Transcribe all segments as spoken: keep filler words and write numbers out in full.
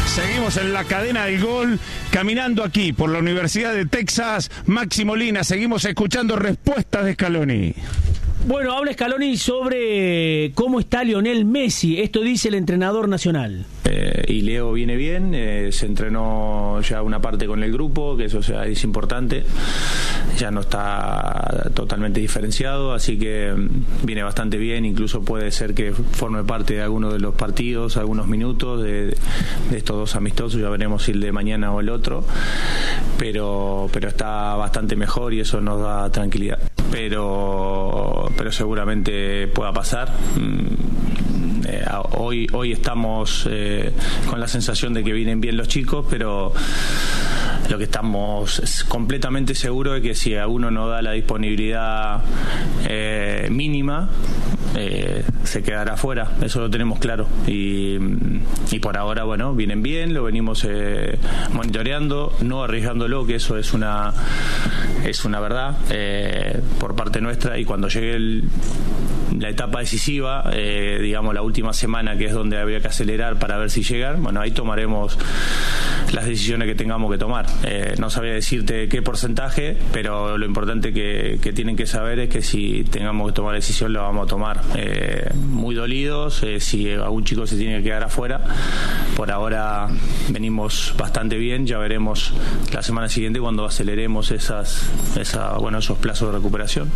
Seguimos en la cadena del gol, caminando aquí por la Universidad de Texas. Maxi Molina, seguimos escuchando respuestas de Scaloni. Bueno, habla Scaloni sobre cómo está Lionel Messi. Esto dice el entrenador nacional. Eh, y Leo viene bien, eh, se entrenó ya una parte con el grupo, que eso o sea, es importante. Ya no está totalmente diferenciado, así que viene bastante bien. Incluso puede ser que forme parte de alguno de los partidos, algunos minutos de, de estos dos amistosos. Ya veremos si el de mañana o el otro. Pero, pero está bastante mejor y eso nos da tranquilidad. Pero, pero seguramente pueda pasar. Eh, hoy, hoy estamos eh, con la sensación de que vienen bien los chicos, pero lo que estamos completamente seguros es que si a uno no da la disponibilidad eh, mínima, eh, se quedará fuera. Eso lo tenemos claro. Y, y por ahora, bueno, vienen bien, lo venimos eh, monitoreando, no arriesgándolo, que eso es una es una verdad eh, por parte nuestra. Y cuando llegue el, la etapa decisiva, eh, digamos la última semana, que es donde habría que acelerar para ver si llegan, bueno, ahí tomaremos las decisiones que tengamos que tomar. Eh, no sabría decirte qué porcentaje, pero lo importante que, que tienen que saber es que si tengamos que tomar decisión, la vamos a tomar. Eh, muy dolidos, eh, si algún chico se tiene que quedar afuera. Por ahora venimos bastante bien, ya veremos la semana siguiente cuando aceleremos esas, esa, bueno, esos plazos de recuperación.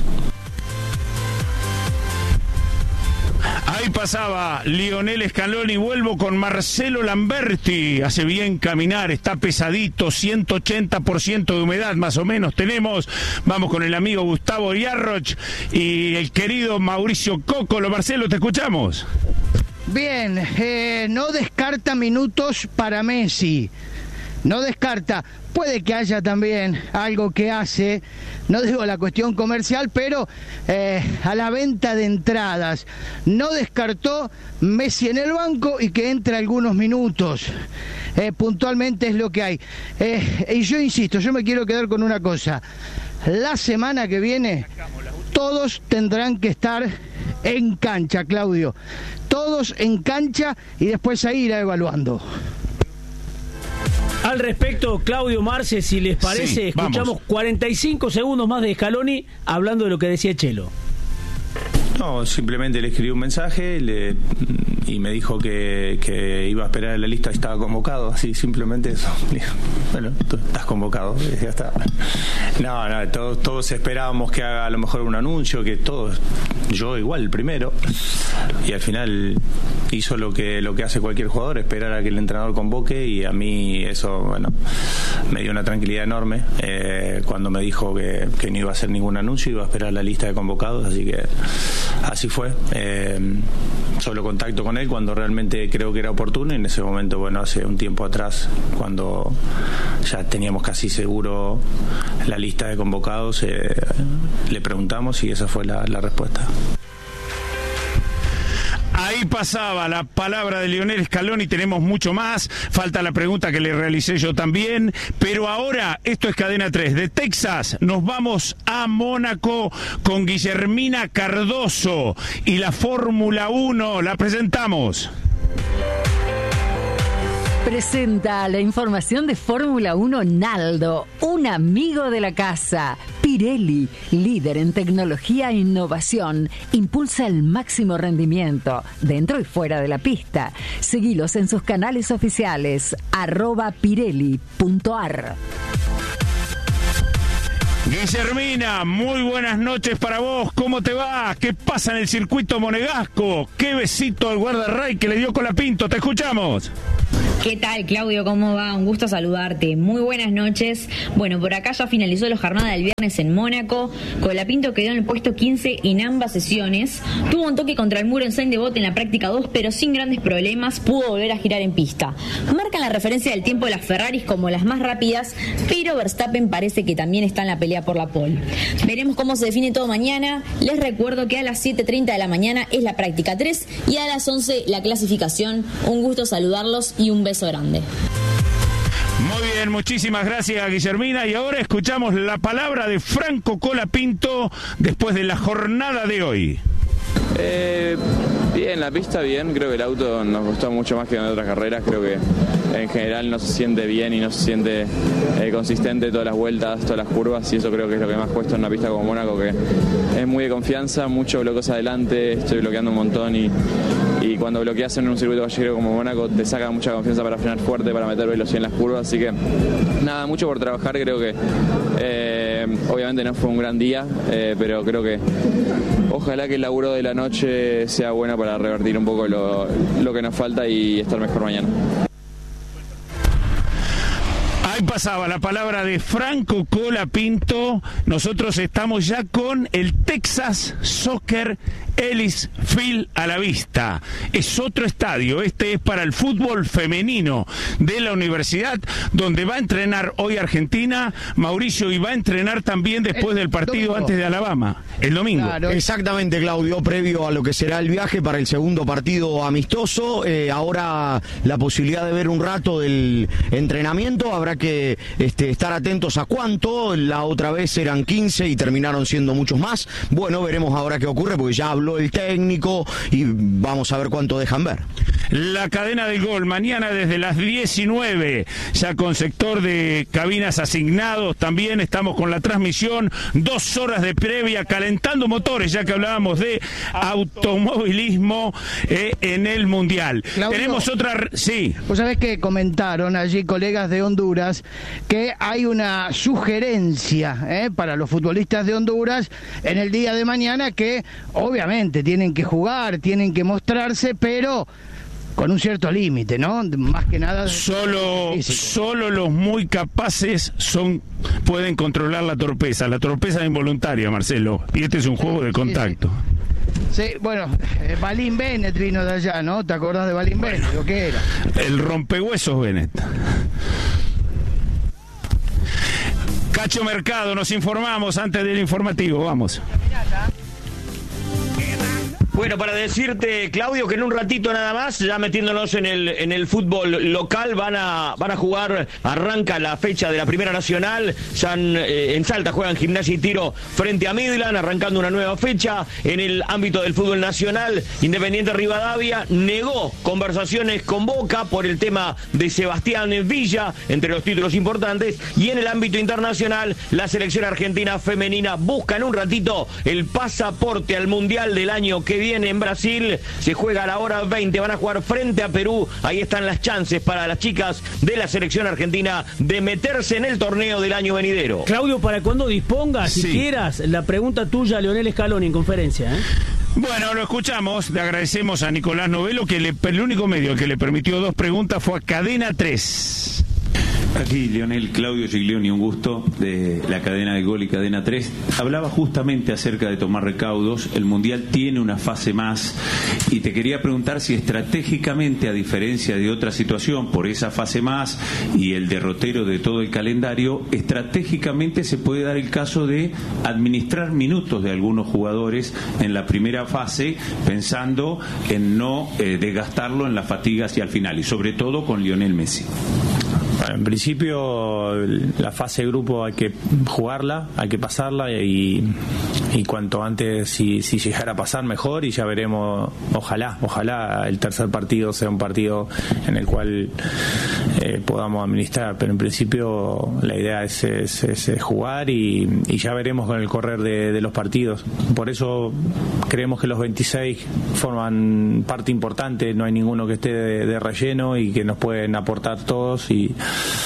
Ahí pasaba Lionel Scaloni. Vuelvo con Marcelo Lamberti. Hace bien caminar, está pesadito, ciento ochenta por ciento de humedad más o menos tenemos. Vamos con el amigo Gustavo Yarroch y el querido Mauricio Cócolo. Marcelo, te escuchamos. Bien, eh, no descarta minutos para Messi. No descarta, puede que haya también algo que hace, no digo la cuestión comercial, pero eh, a la venta de entradas. No descartó Messi en el banco y que entre algunos minutos. Eh, puntualmente es lo que hay. Eh, y yo insisto, yo me quiero quedar con una cosa. La semana que viene todos tendrán que estar en cancha, Claudio. Todos en cancha y después ahí irá evaluando. Al respecto, Claudio, Marce, si les parece, sí, escuchamos vamos. cuarenta y cinco segundos más de Scaloni hablando de lo que decía Chelo. No, simplemente le escribí un mensaje le, y me dijo que, que iba a esperar en la lista y estaba convocado, así simplemente eso. Bueno, tú estás convocado, ya está. No, no, todos, todos esperábamos que haga a lo mejor un anuncio, que todos, yo igual el primero, y al final hizo lo que lo que hace cualquier jugador, esperar a que el entrenador convoque, y a mí eso, bueno, me dio una tranquilidad enorme eh, cuando me dijo que, que no iba a hacer ningún anuncio, iba a esperar la lista de convocados, así que así fue. Eh, solo contacto con él cuando realmente creo que era oportuno, y en ese momento, bueno, hace un tiempo atrás, cuando ya teníamos casi seguro la lista de convocados, eh, le preguntamos y esa fue la, la respuesta. Ahí pasaba la palabra de Lionel Scaloni, tenemos mucho más, falta la pregunta que le realicé yo también, pero ahora, esto es Cadena tres, de Texas nos vamos a Mónaco con Guillermina Cardoso y la Fórmula uno, la presentamos. Presenta la información de Fórmula uno Naldo, un amigo de la casa. Pirelli, líder en tecnología e innovación, impulsa el máximo rendimiento dentro y fuera de la pista. Seguilos en sus canales oficiales, arroba pirelli punto ar. Guillermina, muy buenas noches para vos. ¿Cómo te va? ¿Qué pasa en el circuito monegasco? ¿Qué besito al guardarray que le dio Colapinto? Te escuchamos. ¿Qué tal, Claudio? ¿Cómo va? Un gusto saludarte. Muy buenas noches. Bueno, por acá ya finalizó la jornada del viernes en Mónaco. Colapinto quedó en el puesto quince en ambas sesiones. Tuvo un toque contra el muro en Sainte-Devote en la práctica dos, pero sin grandes problemas pudo volver a girar en pista. Marcan la referencia del tiempo de las Ferraris como las más rápidas, pero Verstappen parece que también está en la pelea por la pole. Veremos cómo se define todo mañana. Les recuerdo que a las siete treinta de la mañana es la práctica tres y a las once la clasificación. Un gusto saludarlos y un beso grande. Muy bien, muchísimas gracias, Guillermina. Y ahora escuchamos la palabra de Franco Colapinto después de la jornada de hoy. Eh, bien, la pista bien, creo que el auto nos gustó mucho más que en otras carreras, creo que en general no se siente bien y no se siente eh, consistente todas las vueltas, todas las curvas, y eso creo que es lo que más cuesta en una pista como Mónaco, que es muy de confianza, mucho bloqueos adelante, estoy bloqueando un montón y, y cuando bloqueas en un circuito callejero como Mónaco te saca mucha confianza para frenar fuerte, para meter velocidad en las curvas, así que nada, mucho por trabajar. Creo que eh, obviamente no fue un gran día, eh, pero creo que ojalá que el laburo de la noche sea bueno para revertir un poco lo, lo que nos falta y estar mejor mañana. Ahí pasaba la palabra de Franco Colapinto. Nosotros estamos ya con el Texas Soccer Ellis Field a la vista. Es otro estadio, este es para el fútbol femenino de la universidad, donde va a entrenar hoy Argentina, Mauricio, y va a entrenar también después del partido domingo, antes de Alabama, el domingo. Claro. Exactamente, Claudio, previo a lo que será el viaje para el segundo partido amistoso. Eh, ahora la posibilidad de ver un rato del entrenamiento, habrá que este, estar atentos a cuánto. La otra vez eran quince y terminaron siendo muchos más. Bueno, veremos ahora qué ocurre, porque ya habló el técnico y vamos a ver cuánto dejan ver. La cadena del gol, mañana desde las diecinueve, ya con sector de cabinas asignados, también estamos con la transmisión, dos horas de previa, calentando motores, ya que hablábamos de automovilismo eh, en el Mundial. Claudio, tenemos otra... Sí. Vos sabés que comentaron allí colegas de Honduras que hay una sugerencia eh, para los futbolistas de Honduras en el día de mañana, que obviamente tienen que jugar, tienen que mostrarse, pero con un cierto límite, ¿no? Más que nada solo solo los muy capaces son pueden controlar la torpeza. La torpeza es involuntaria, Marcelo, y este es un juego de contacto. Sí, sí. Sí, bueno, eh, Balín Bennett vino de allá, ¿no? ¿Te acordás de Balín bueno, Bennett? ¿Lo que era? El rompehuesos Bennett. Cacho Mercado, nos informamos antes del informativo, vamos. Bueno, para decirte, Claudio, que en un ratito nada más, ya metiéndonos en el en el fútbol local, van a van a jugar, arranca la fecha de la Primera Nacional, ya en, eh, en Salta juegan Gimnasia y Tiro frente a Midland, arrancando una nueva fecha. En el ámbito del fútbol nacional, Independiente Rivadavia negó conversaciones con Boca por el tema de Sebastián Villa, entre los títulos importantes, y en el ámbito internacional, la selección argentina femenina busca en un ratito el pasaporte al Mundial del año que viene. Viene en Brasil, se juega a la hora veinte, van a jugar frente a Perú. Ahí están las chances para las chicas de la selección argentina de meterse en el torneo del año venidero. Claudio, para cuando dispongas, si sí. quieras, la pregunta tuya a Leonel Scaloni en conferencia, ¿eh? Bueno, lo escuchamos, le agradecemos a Nicolás Novelo, que le, el único medio que le permitió dos preguntas fue a Cadena tres. Aquí Leonel, Claudio Giglioni, un gusto, de la cadena de Gol y Cadena tres. Hablaba justamente acerca de tomar recaudos. El Mundial tiene una fase más y te quería preguntar si estratégicamente, a diferencia de otra situación, por esa fase más y el derrotero de todo el calendario, estratégicamente se puede dar el caso de administrar minutos de algunos jugadores en la primera fase, pensando en no eh, desgastarlo en la fatiga hacia el final, y sobre todo con Lionel Messi. En principio, la fase de grupo hay que jugarla, hay que pasarla y, y cuanto antes, si, si llegara a pasar, mejor, y ya veremos. Ojalá, ojalá el tercer partido sea un partido en el cual eh, podamos administrar, pero en principio la idea es, es, es, es jugar y, y ya veremos con el correr de, de los partidos. Por eso creemos que los veintiséis forman parte importante, no hay ninguno que esté de, de relleno y que nos pueden aportar todos, y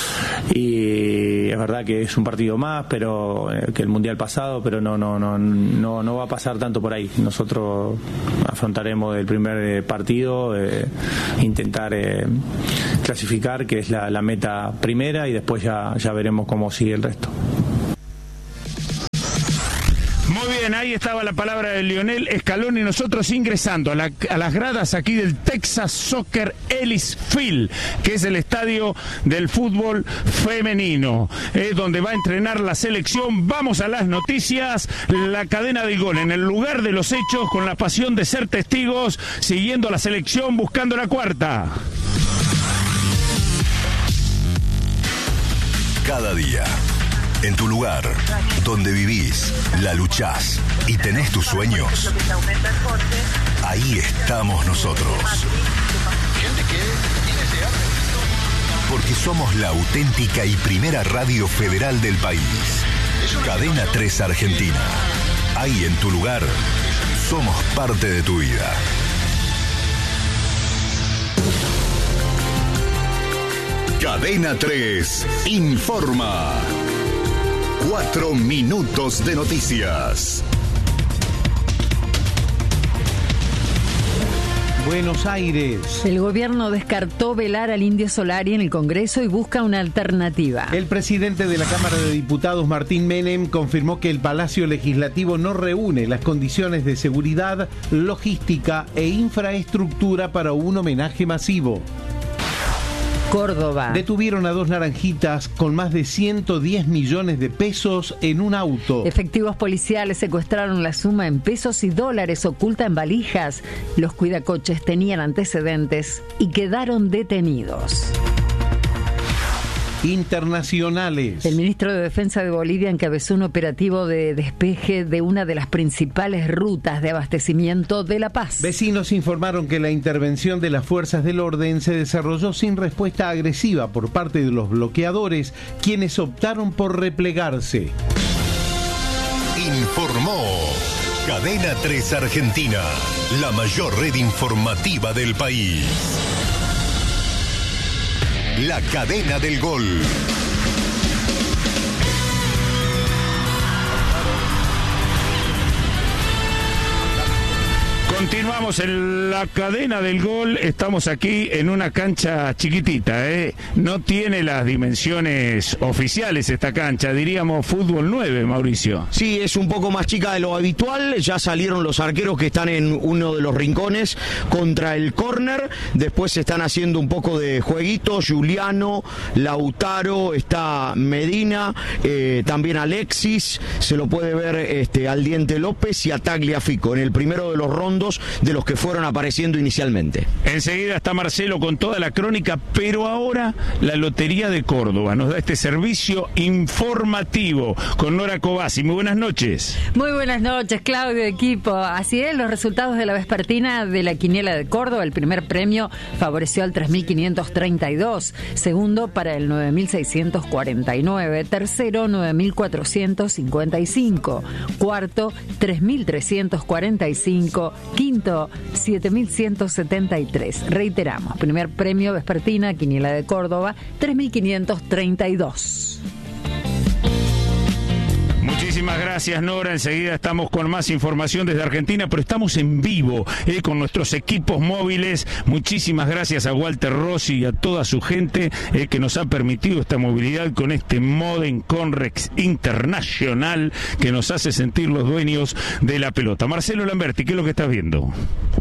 y es verdad que es un partido más, pero eh, que el mundial pasado, pero no no no no no va a pasar tanto por ahí. Nosotros afrontaremos el primer partido, eh, intentar eh, clasificar, que es la, la meta primera, y después ya ya veremos cómo sigue el resto. Muy bien, ahí estaba la palabra de Lionel Scaloni, nosotros ingresando a, la, a las gradas aquí del Texas Soccer Ellis Field, que es el estadio del fútbol femenino, es donde va a entrenar la selección. Vamos a las noticias. La cadena del gol en el lugar de los hechos, con la pasión de ser testigos, siguiendo a la selección, buscando la cuarta. Cada día, en tu lugar, donde vivís, la luchás y tenés tus sueños, ahí estamos nosotros. Porque somos la auténtica y primera radio federal del país. Cadena tres Argentina. Ahí en tu lugar, somos parte de tu vida. Cadena tres informa. Cuatro minutos de noticias. Buenos Aires. El gobierno descartó velar al Indio Solari en el Congreso y busca una alternativa. El presidente de la Cámara de Diputados, Martín Menem, confirmó que el Palacio Legislativo no reúne las condiciones de seguridad, logística e infraestructura para un homenaje masivo. Córdoba. Detuvieron a dos naranjitas con más de ciento diez millones de pesos en un auto. Efectivos policiales secuestraron la suma en pesos y dólares oculta en valijas. Los cuidacoches tenían antecedentes y quedaron detenidos. Internacionales. El ministro de Defensa de Bolivia encabezó un operativo de despeje de una de las principales rutas de abastecimiento de La Paz. Vecinos informaron que la intervención de las fuerzas del orden se desarrolló sin respuesta agresiva por parte de los bloqueadores, quienes optaron por replegarse. Informó Cadena tres Argentina, la mayor red informativa del país. La cadena del gol. Continuamos en la cadena del gol. Estamos aquí en una cancha chiquitita, ¿eh? No tiene las dimensiones oficiales esta cancha, diríamos fútbol nueve, Mauricio. Sí, es un poco más chica de lo habitual. Ya salieron los arqueros que están en uno de los rincones contra el córner. Después se están haciendo un poco de jueguito. Juliano, Lautaro, está Medina, eh, también Alexis. Se lo puede ver este, al Diente López y a Tagliafico en el primero de los rondos de los que fueron apareciendo inicialmente. Enseguida está Marcelo con toda la crónica, pero ahora la Lotería de Córdoba nos da este servicio informativo con Nora Cobasi. Muy buenas noches. Muy buenas noches, Claudio, equipo. Así es, los resultados de la vespertina de la Quiniela de Córdoba. El primer premio favoreció al tres mil quinientos treinta y dos, segundo para el nueve mil seiscientos cuarenta y nueve, tercero nueve mil cuatrocientos cincuenta y cinco, cuarto tres mil trescientos cuarenta y cinco, quinto, siete mil ciento setenta y tres. Reiteramos, primer premio vespertina, Quiniela de Córdoba, tres mil quinientos treinta y dos. Muchísimas gracias, Nora. Enseguida estamos con más información desde Argentina, pero estamos en vivo eh, con nuestros equipos móviles. Muchísimas gracias a Walter Rossi y a toda su gente eh, que nos ha permitido esta movilidad con este Modem Conrex Internacional que nos hace sentir los dueños de la pelota. Marcelo Lamberti, ¿qué es lo que estás viendo?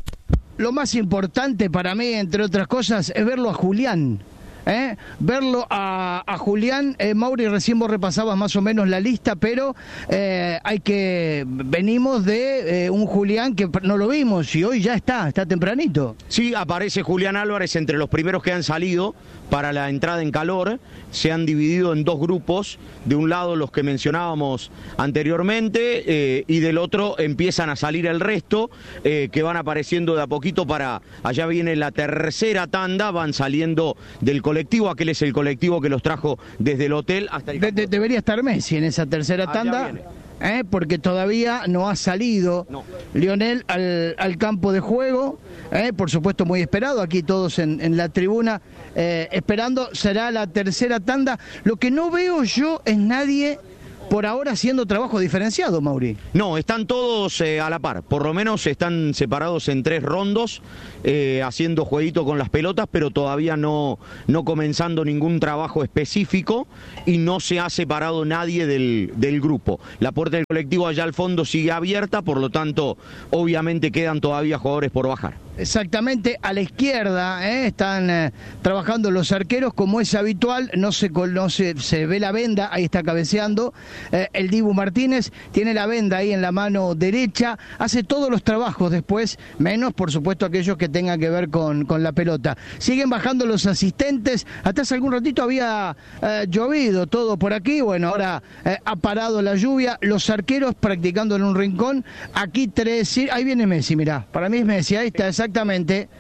Lo más importante para mí, entre otras cosas, es verlo a Julián. ¿Eh? Verlo a, a Julián, eh, Mauri, recién vos repasabas más o menos la lista, pero eh, hay que venimos de eh, un Julián que no lo vimos y hoy ya está, está tempranito. Sí, aparece Julián Álvarez entre los primeros que han salido para la entrada en calor. Se han dividido en dos grupos, de un lado los que mencionábamos anteriormente eh, y del otro empiezan a salir el resto eh, que van apareciendo de a poquito para, allá viene la tercera tanda, van saliendo del colectivo, aquel es el colectivo que los trajo desde el hotel hasta el... De, de, debería estar Messi en esa tercera tanda. ¿Eh? Porque todavía no ha salido no. Lionel al, al campo de juego, ¿eh? Por supuesto muy esperado, aquí todos en, en la tribuna eh, esperando, será la tercera tanda. Lo que no veo yo es nadie por ahora haciendo trabajo diferenciado, Mauri. No, están todos eh, a la par, por lo menos están separados en tres rondos, eh, haciendo jueguito con las pelotas, pero todavía no, no comenzando ningún trabajo específico y no se ha separado nadie del, del grupo. La puerta del colectivo allá al fondo sigue abierta, por lo tanto, obviamente quedan todavía jugadores por bajar. Exactamente, a la izquierda ¿eh? están eh, trabajando los arqueros como es habitual, no se conoce, se ve la venda, ahí está cabeceando eh, el Dibu Martínez, tiene la venda ahí en la mano derecha, hace todos los trabajos después, menos por supuesto aquellos que tengan que ver con, con la pelota. Siguen bajando los asistentes, hasta hace algún ratito había eh, llovido todo por aquí, bueno, ahora eh, ha parado la lluvia, los arqueros practicando en un rincón, aquí tres, ahí viene Messi, mirá, para mí es Messi, ahí está, exactamente.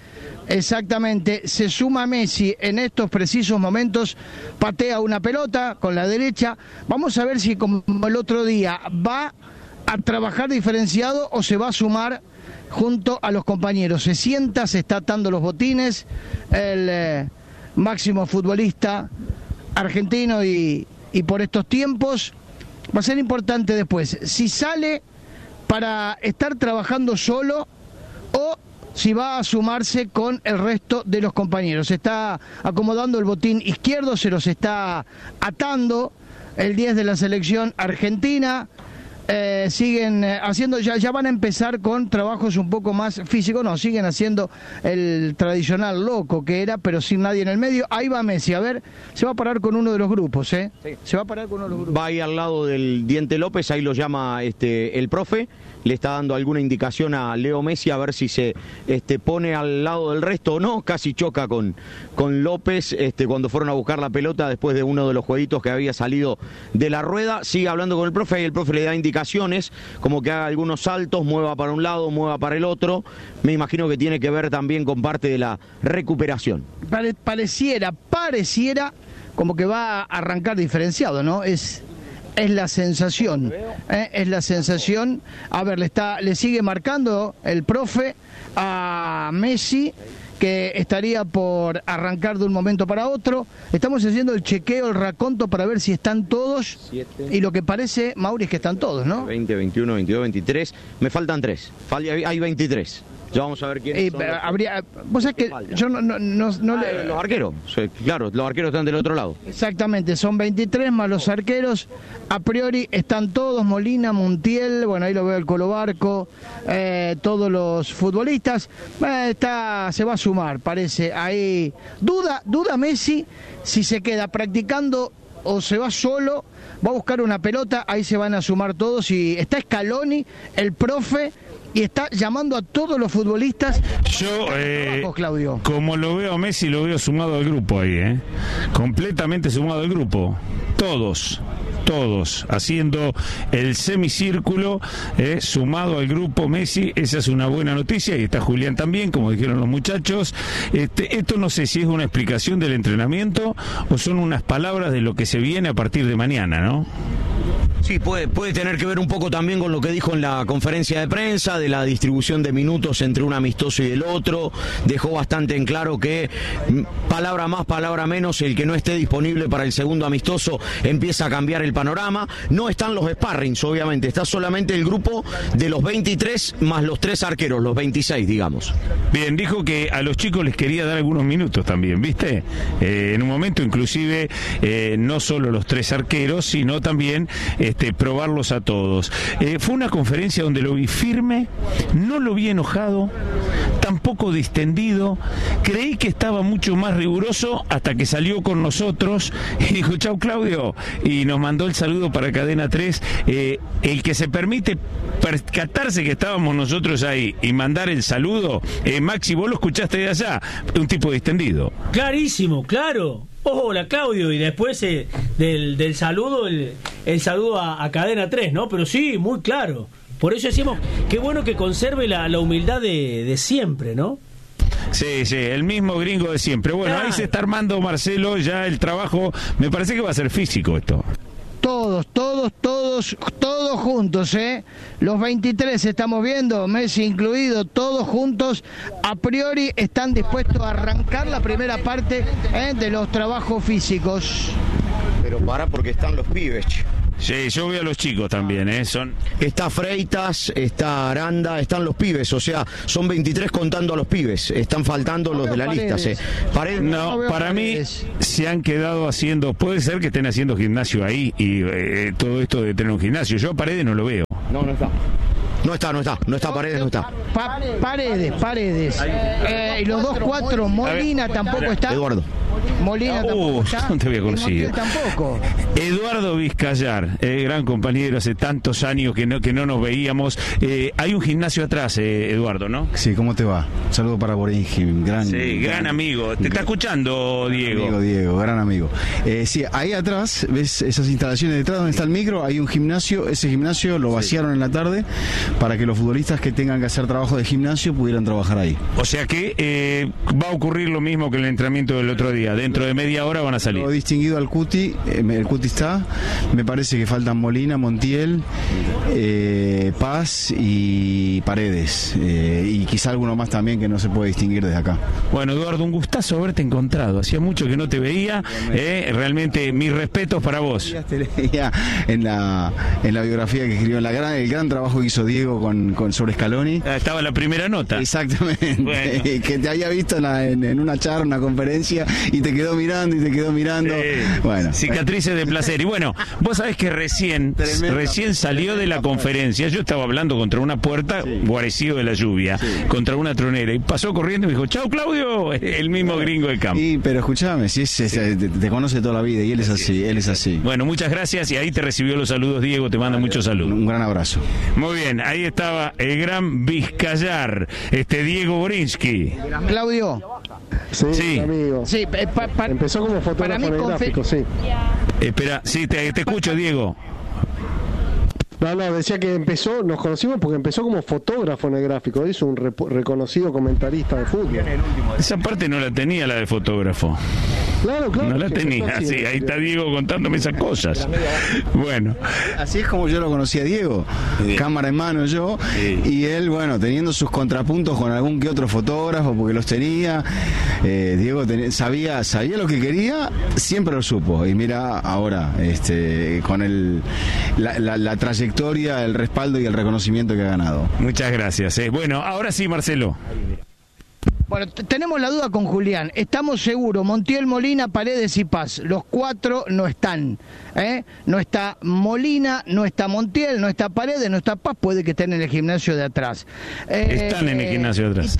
Exactamente, se suma Messi en estos precisos momentos, patea una pelota con la derecha. Vamos a ver si como el otro día va a trabajar diferenciado o se va a sumar junto a los compañeros. Se sienta, se está atando los botines, el eh, máximo futbolista argentino y, y por estos tiempos va a ser importante después si sale para estar trabajando solo o si va a sumarse con el resto de los compañeros. Se está acomodando el botín izquierdo, se los está atando el diez de la selección argentina. Eh, siguen haciendo, ya, ya van a empezar con trabajos un poco más físicos, no, siguen haciendo el tradicional loco que era, pero sin nadie en el medio. Ahí va Messi, a ver, se va a parar con uno de los grupos, ¿eh? Sí. Se va a parar con uno de los grupos. Va ahí al lado del Diente López, ahí lo llama este el profe, le está dando alguna indicación a Leo Messi a ver si se este, pone al lado del resto o no. Casi choca con, con López este, cuando fueron a buscar la pelota después de uno de los jueguitos que había salido de la rueda. Sigue hablando con el profe y el profe le da indicaciones como que haga algunos saltos, mueva para un lado, mueva para el otro. Me imagino que tiene que ver también con parte de la recuperación. Pare, pareciera, pareciera como que va a arrancar diferenciado, ¿no? Es... Es la sensación, ¿eh? es la sensación. A ver, le está, le sigue marcando el profe a Messi, que estaría por arrancar de un momento para otro. Estamos haciendo el chequeo, el raconto para ver si están todos. Siete. Y lo que parece, Mauri, es que están todos, ¿no? veinte, veintiuno, veintidós, veintitrés. Me faltan tres. Hay veintitrés. Ya vamos a ver quiénes eh, son. Habría, vos sabés que yo no, no, no, no ah, le... Los arqueros, claro, los arqueros están del otro lado. Exactamente, son veintitrés más los arqueros. A priori están todos, Molina, Montiel, bueno, ahí lo veo el Colo Barco, eh, todos los futbolistas. Eh, está, se va a sumar, parece. Ahí duda, duda Messi si se queda practicando o se va solo, va a buscar una pelota, ahí se van a sumar todos. Y está Scaloni, el profe, y está llamando a todos los futbolistas. Yo, eh, trabajo, Claudio. Como lo veo a Messi, lo veo sumado al grupo ahí, ¿eh? Completamente sumado al grupo. Todos, todos, haciendo el semicírculo, eh, sumado al grupo Messi. Esa es una buena noticia. Y está Julián también, como dijeron los muchachos. Este, esto no sé si es una explicación del entrenamiento o son unas palabras de lo que se viene a partir de mañana, ¿no? Sí, puede, puede tener que ver un poco también con lo que dijo en la conferencia de prensa, de la distribución de minutos entre un amistoso y el otro. Dejó bastante en claro que palabra más, palabra menos, el que no esté disponible para el segundo amistoso empieza a cambiar el panorama. No están los sparrings, obviamente, está solamente el grupo de los veintitrés más los tres arqueros, los veintiséis, digamos. Bien, dijo que a los chicos les quería dar algunos minutos también, ¿viste? Eh, en un momento inclusive eh, no solo los tres arqueros, sino también este, probarlos a todos. Eh, fue una conferencia donde lo vi firme, no lo vi enojado, tampoco distendido. Creí que estaba mucho más riguroso hasta que salió con nosotros y dijo: chau Claudio, y nos mandó el saludo para Cadena tres. Eh, el que se permite percatarse que estábamos nosotros ahí y mandar el saludo, eh, Maxi, vos lo escuchaste de allá, un tipo distendido. Clarísimo, claro. Hola Claudio, y después eh, del, del saludo, el, el saludo a, a Cadena tres, ¿no? Pero sí, muy claro. Por eso decimos, qué bueno que conserve la, la humildad de, de siempre, ¿no? Sí, sí, el mismo gringo de siempre. Bueno, claro. Ahí se está armando, Marcelo, ya el trabajo, me parece que va a ser físico esto. Todos, todos, todos, todos juntos, ¿eh? Los veintitrés estamos viendo, Messi incluido, todos juntos, a priori están dispuestos a arrancar la primera parte ¿eh? de los trabajos físicos. Pero para, porque están los pibes. Sí, yo veo a los chicos también, ¿eh? Son... Está Freitas, está Aranda, están los pibes, o sea, son veintitrés contando a los pibes, están faltando no los de la Paredes. lista. ¿sí? Paredes, no, no para Paredes. mí se han quedado haciendo, puede ser que estén haciendo gimnasio ahí y eh, todo esto de tener un gimnasio. Yo a Paredes no lo veo. No, no está. No está, no está, no está Paredes, no está. Pa Paredes, Paredes. Eh, y los dos cuatro, Molina tampoco está. Eduardo. Molina tampoco Uh, está. no te había Y conocido. Montiel tampoco. Eduardo Vizcayar, eh, gran compañero, hace tantos años que no, que no nos veíamos. Eh, hay un gimnasio atrás, eh, Eduardo, ¿no? Sí, ¿cómo te va? Un saludo para Boringi, gran, Sí, gran amigo. Te está escuchando, Diego. Amigo Diego, gran amigo. Eh, sí, ahí atrás, ¿ves esas instalaciones detrás donde está el micro? Hay un gimnasio, ese gimnasio lo vaciaron en la tarde para que los futbolistas que tengan que hacer trabajo de gimnasio pudieran trabajar ahí. O sea que eh, va a ocurrir lo mismo que el entrenamiento del otro día. Dentro de media hora van a salir. Lo distinguido al Cuti, eh, el Cuti está, me parece que faltan Molina, Montiel, eh, Paz y Paredes. Eh, y quizá alguno más también que no se puede distinguir desde acá. Bueno, Eduardo, un gustazo haberte encontrado. Hacía mucho que no te veía. Eh, realmente, mis respetos para vos. Te leía en la, en la biografía que escribió, la gran, el gran trabajo que hizo Diego con, con sobre Scaloni. Ah, estaba la primera nota. Exactamente. Bueno. Que te había visto en, la, en, en una charla, una conferencia, y te quedó mirando y te quedó mirando. Sí. Bueno. Cicatrices de placer. Y bueno, vos sabés que recién, Tremenda. recién salió de la conferencia. Yo estaba hablando contra una puerta, sí. guarecido de la lluvia, sí. contra una tronera, y pasó corriendo y me dijo, chau Claudio, el mismo gringo de campo. Sí, pero escúchame, si es, es, te, te conoce toda la vida y él es así, él es así. Bueno, muchas gracias, y ahí te recibió los saludos, Diego, te manda muchos saludos. Un gran abrazo. Muy bien, ahí estaba el gran Vizcayar, este Diego Borinsky. Claudio. Sí, Sí. amigo. Sí, eh, pa- pa- Empezó como para mí fotógrafo de confe- gráfico, sí. Espera, sí, te, te escucho, Diego. No, no, decía que empezó, nos conocimos porque empezó como fotógrafo en el gráfico, es un rep- reconocido comentarista de fútbol. Esa parte no la tenía, la de fotógrafo. Claro, claro. No la sí, tenía, está sí, haciendo. ahí está Diego contándome esas cosas. Bueno, Así es como yo lo conocí a Diego, Sí. cámara en mano yo, Sí. y él, bueno, teniendo sus contrapuntos con algún que otro fotógrafo, porque los tenía. eh, Diego ten- sabía sabía lo que quería, siempre lo supo, y mira ahora, este con el la, la, la trayectoria, el respaldo y el reconocimiento que ha ganado. muchas gracias. eh. Bueno, ahora sí, Marcelo. Bueno, t- tenemos la duda con Julián. Estamos seguros, Montiel, Molina, Paredes y Paz. Los cuatro no están. ¿eh? No está Molina, no está Montiel, no está Paredes, no está Paz. Puede que estén en el gimnasio de atrás. Eh, Están en el gimnasio de atrás.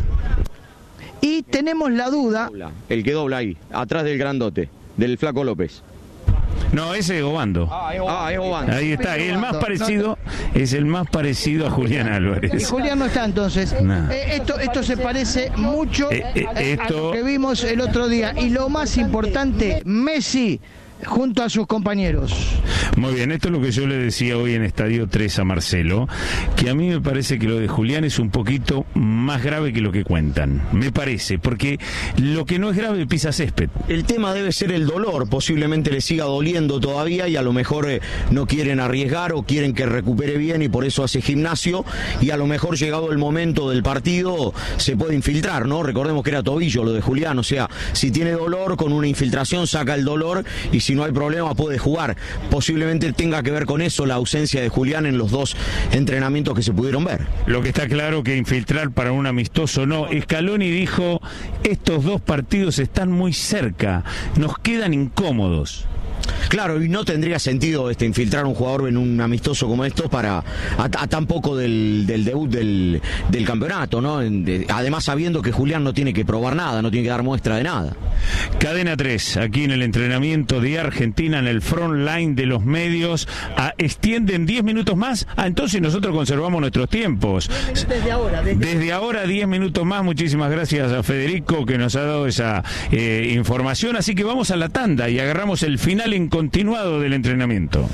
Y tenemos la duda. El que dobla ahí, atrás del grandote, del Flaco López. No, ese es Obando. Ah, es Obando. Ahí está, el más No, parecido, es el más parecido a Julián Y Álvarez. Julián no está entonces. No. Eh, esto, esto se parece mucho Eh, eh, eh, a esto- lo que vimos el otro día. Y lo más importante, Messi junto a sus compañeros. Muy bien, esto es lo que yo le decía hoy en Estadio tres a Marcelo, que a mí me parece que lo de Julián es un poquito más grave que lo que cuentan. Me parece, porque lo que no es grave pisa césped. El tema debe ser el dolor, posiblemente le siga doliendo todavía y a lo mejor eh, no quieren arriesgar o quieren que recupere bien y por eso hace gimnasio y a lo mejor llegado el momento del partido se puede infiltrar, ¿no? Recordemos que era tobillo lo de Julián, o sea, si tiene dolor con una infiltración saca el dolor y si no hay problema puede jugar. Posiblemente tenga que ver con eso la ausencia de Julián en los dos entrenamientos que se pudieron ver. Lo que está claro que infiltrar para un amistoso no. Scaloni dijo, estos dos partidos están muy cerca, nos quedan incómodos. Claro, y no tendría sentido este infiltrar a un jugador en un amistoso como esto para a, a tan poco del, del debut del, del campeonato, ¿no? En, de, además sabiendo que Julián no tiene que probar nada, no tiene que dar muestra de nada. Cadena tres, aquí en el entrenamiento de Argentina, en el front line de los medios, a, extienden diez minutos más. Ah, entonces nosotros conservamos nuestros tiempos. Desde ahora. Desde... Desde ahora diez minutos más. Muchísimas gracias a Federico que nos ha dado esa eh, información. Así que vamos a la tanda y agarramos el final en continuado del entrenamiento.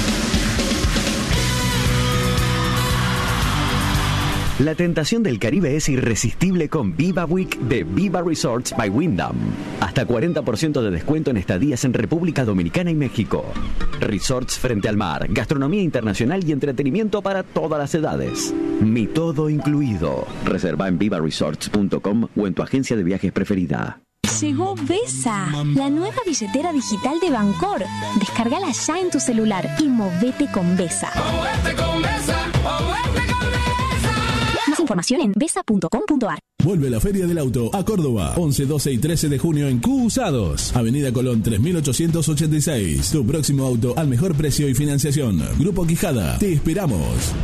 La tentación del Caribe es irresistible con Viva Week de Viva Resorts by Wyndham. Hasta cuarenta por ciento de descuento en estadías en República Dominicana y México. Resorts frente al mar, gastronomía internacional y entretenimiento para todas las edades. Mi todo incluido. Reserva en viva resorts punto com o en tu agencia de viajes preferida. Llegó Vesa, la nueva billetera digital de Bancor. Descárgala ya en tu celular y movete con Vesa. Más información en vesa punto com punto ar. Vuelve la Feria del Auto a Córdoba, once, doce y trece de junio en Q Usados, Avenida Colón tres mil ochocientos ochenta y seis. Tu próximo auto al mejor precio y financiación. Grupo Quijada, te esperamos.